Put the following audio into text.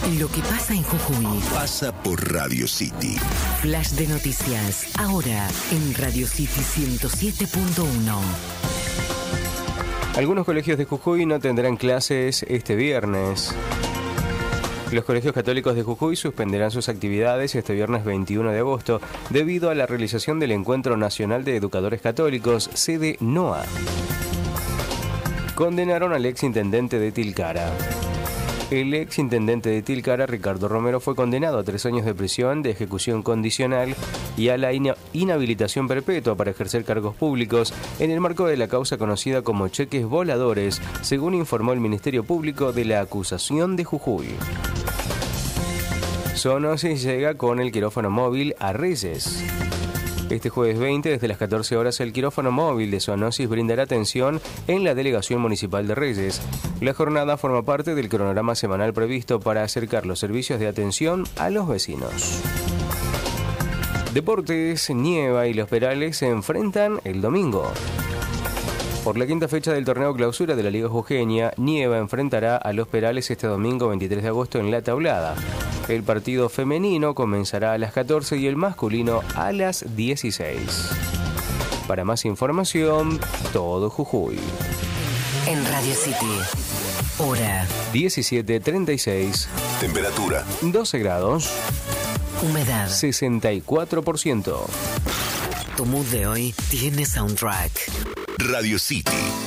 Lo que pasa en Jujuy pasa por Radio City. Flash de noticias, ahora en Radio City 107.1. Algunos colegios de Jujuy no tendrán clases este viernes. Los colegios católicos de Jujuy suspenderán sus actividades este viernes 21 de agosto debido a la realización del Encuentro Nacional de Educadores Católicos, sede NOA. Condenaron al exintendente de Tilcara. El exintendente de Tilcara, Ricardo Romero, fue condenado a 3 años de prisión, de ejecución condicional y a la inhabilitación perpetua para ejercer cargos públicos en el marco de la causa conocida como cheques voladores, según informó el Ministerio Público de la acusación de Jujuy. Zoonosis llega con el quirófano móvil a Reyes. Este jueves 20, desde las 14 horas, el quirófano móvil de zoonosis brindará atención en la Delegación Municipal de Reyes. La jornada forma parte del cronograma semanal previsto para acercar los servicios de atención a los vecinos. Deportes, Nieva y Los Perales se enfrentan el domingo. Por la quinta fecha del torneo clausura de la Liga Jujeña, Nieva enfrentará a Los Perales este domingo 23 de agosto en La Tablada. El partido femenino comenzará a las 14 y el masculino a las 16. Para más información, todo Jujuy. En Radio City, hora 17:36. Temperatura 12 grados. humedad 64%. Tu mood de hoy tiene soundtrack. Radio City.